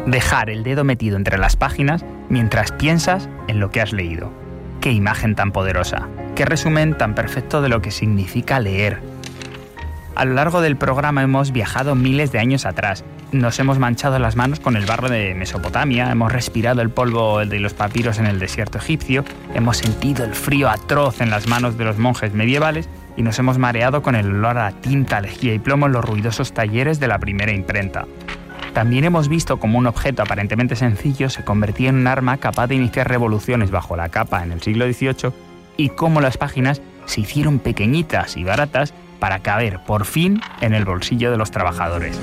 Dejar el dedo metido entre las páginas mientras piensas en lo que has leído. ¡Qué imagen tan poderosa! ¡Qué resumen tan perfecto de lo que significa leer! A lo largo del programa hemos viajado miles de años atrás. Nos hemos manchado las manos con el barro de Mesopotamia, hemos respirado el polvo de los papiros en el desierto egipcio, hemos sentido el frío atroz en las manos de los monjes medievales y nos hemos mareado con el olor a tinta, lejía y plomo en los ruidosos talleres de la primera imprenta. También hemos visto cómo un objeto aparentemente sencillo se convertía en un arma capaz de iniciar revoluciones bajo la capa en el siglo XVIII y cómo las páginas se hicieron pequeñitas y baratas para caber, por fin, en el bolsillo de los trabajadores.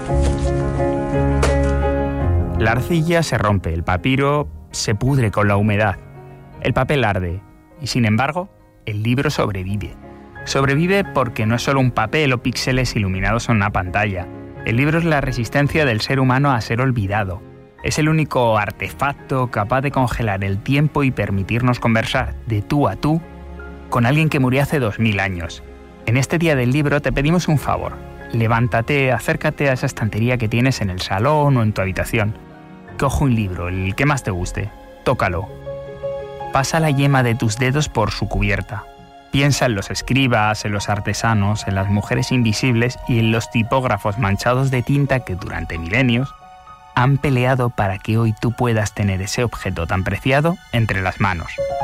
La arcilla se rompe, el papiro se pudre con la humedad, el papel arde y, sin embargo, el libro sobrevive. Sobrevive porque no es solo un papel o píxeles iluminados en una pantalla. El libro es la resistencia del ser humano a ser olvidado. Es el único artefacto capaz de congelar el tiempo y permitirnos conversar de tú a tú con alguien que murió hace 2000 años. En este día del libro te pedimos un favor. Levántate, acércate a esa estantería que tienes en el salón o en tu habitación. Coge un libro, el que más te guste. Tócalo. Pasa la yema de tus dedos por su cubierta. Piensa en los escribas, en los artesanos, en las mujeres invisibles y en los tipógrafos manchados de tinta que durante milenios han peleado para que hoy tú puedas tener ese objeto tan preciado entre las manos.